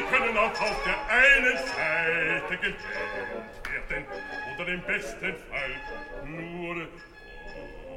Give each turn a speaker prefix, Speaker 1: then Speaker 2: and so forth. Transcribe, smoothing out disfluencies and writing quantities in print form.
Speaker 1: können auch auf der einen Seite gewählt werden, oder im besten Fall nur